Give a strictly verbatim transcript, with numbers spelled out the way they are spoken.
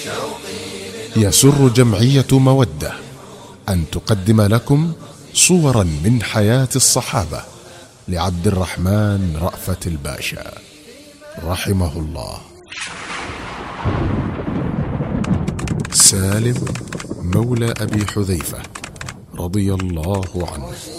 يسر جمعية مودة أن تقدم لكم صورا من حياة الصحابة لعبد الرحمن رأفت الباشا رحمه الله. سالم مولى أبي حذيفة رضي الله عنه.